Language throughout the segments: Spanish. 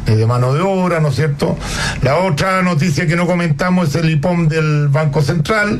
de mano de obra, ¿no es cierto? La otra noticia que no comentamos es el IPOM del Banco Central,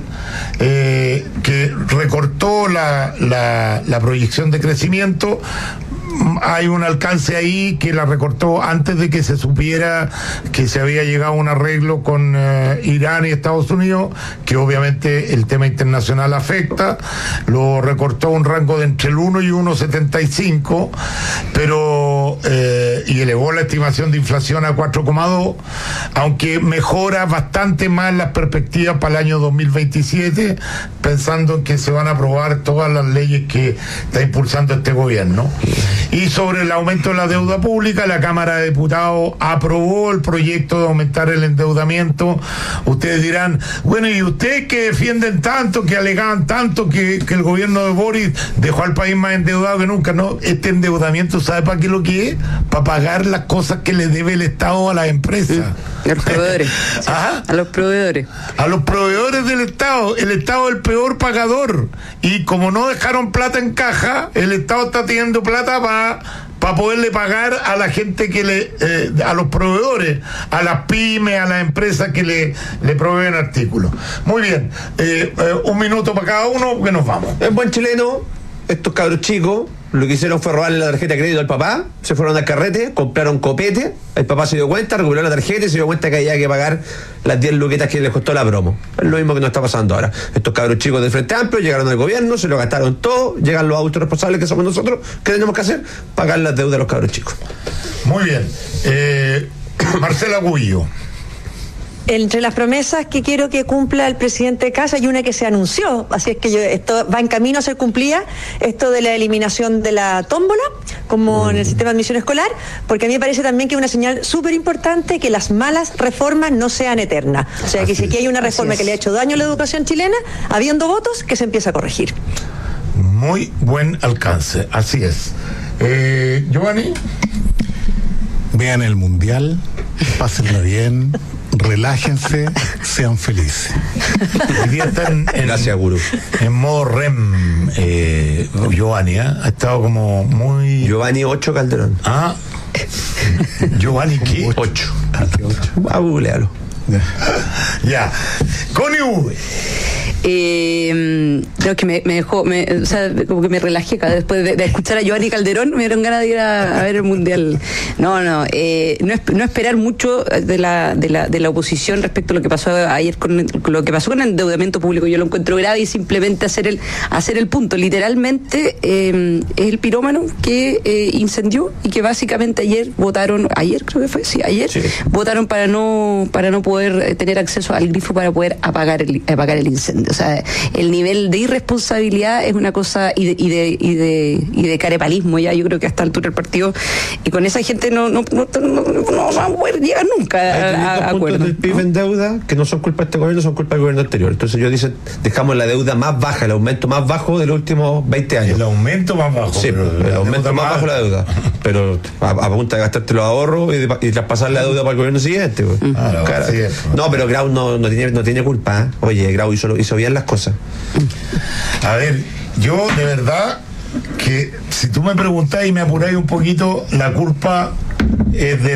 que recortó la proyección de crecimiento. Hay un alcance ahí que la recortó antes de que se supiera que se había llegado a un arreglo con Irán y Estados Unidos, que obviamente el tema internacional afecta. Lo recortó a un rango de entre el 1 y 1,75, pero y elevó la estimación de inflación a 4,2, aunque mejora bastante más las perspectivas para el año 2027, pensando en que se van a aprobar todas las leyes que está impulsando este gobierno. Y sobre el aumento de la deuda pública, la Cámara de Diputados aprobó el proyecto de aumentar el endeudamiento. Ustedes dirán, bueno, ¿y ustedes que defienden tanto, que alegaban tanto que el gobierno de Boris dejó al país más endeudado que nunca? No, este endeudamiento, ¿sabe para qué lo que es? Para pagar las cosas que le debe el Estado a las empresas. A los proveedores. ¿Ah? A los proveedores. A los proveedores del Estado. El Estado es el peor pagador. Y como no dejaron plata en caja, el Estado está teniendo plata para poderle pagar a la gente que a los proveedores, a las pymes, a las empresas que le proveen artículos. Muy bien, un minuto para cada uno, que nos vamos. En buen chileno, estos cabros chicos lo que hicieron fue robarle la tarjeta de crédito al papá, se fueron al carrete, compraron copete, el papá se dio cuenta, recuperó la tarjeta y se dio cuenta que había que pagar las 10 luquitas que les costó la promo. Es lo mismo que nos está pasando ahora. Estos cabros chicos del Frente Amplio llegaron al gobierno, se lo gastaron todo, llegan los autorresponsables que somos nosotros. ¿Qué tenemos que hacer? Pagar las deudas de los cabros chicos. Muy bien. Marcela Gullo. Entre las promesas que quiero que cumpla el presidente Kast hay una que se anunció, así es que esto va en camino a ser cumplida, esto de la eliminación de la tómbola, como en el sistema de admisión escolar, porque a mí me parece también que es una señal súper importante que las malas reformas no sean eternas. O sea, que si aquí hay una reforma que le ha hecho daño a la educación chilena, habiendo votos, que se empiece a corregir. Muy buen alcance, así es. Giovanni. Vean el Mundial, pásenla bien, relájense, sean felices. Hoy día están Gracias, Gurú. en modo REM, Giovanni, ha estado como muy... Giovanni 8 Calderón. Ah, Giovanni, ¿qué? 8. Va a googlearlo. Ya. Connie V. Creo que me dejó, o sea, como que me relajé después de escuchar a Giovanni Calderón, me dieron ganas de ir a ver el Mundial. No esperar mucho de la oposición respecto a lo que pasó ayer con lo que pasó con el endeudamiento público. Yo lo encuentro grave y simplemente hacer el punto. Literalmente es el pirómano que incendió y que básicamente ayer votaron para no poder tener acceso al grifo para poder apagar el incendio. O sea, el nivel de irresponsabilidad es una cosa y de carepalismo ya, yo creo que a esta altura del partido, y con esa gente no van a poder llegar nunca a acuerdos. Del PIB en deuda que no son culpa de este gobierno, son culpa del gobierno anterior. Entonces yo dice, dejamos la deuda más baja, el aumento más bajo de los últimos 20 años. El aumento más bajo. Sí, el aumento más bajo de la deuda. Pero a punta de gastarte los ahorros y traspasar la deuda para el gobierno siguiente. Claro, sí, no, pero Grau no tiene culpa. Oye, Grau hizo bien las cosas. A ver, yo de verdad que si tú me preguntás y me apuráis un poquito, la culpa es de